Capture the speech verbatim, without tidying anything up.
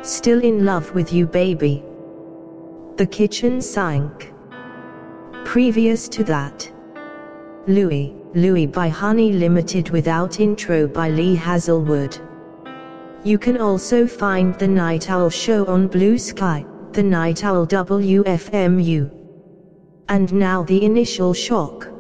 Still in Love with You Baby. The Kitchen Sink. Previous to that, Louie, Louie by Honey Limited without intro by Lee Hazelwood. You can also find The Night Owl Show on Blue Sky, The Night Owl W F M U. And now The Initial Shock.